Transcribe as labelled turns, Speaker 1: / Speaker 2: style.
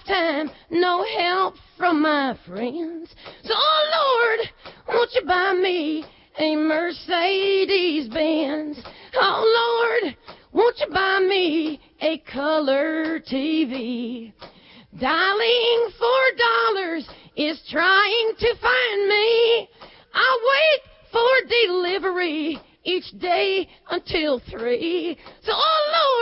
Speaker 1: time, no help from my friends. So, oh Lord, won't you buy me a Mercedes-Benz? Oh Lord, won't you buy me a color TV? Dialing $4 is trying to find me. I wait for delivery each day until 3. So, oh Lord,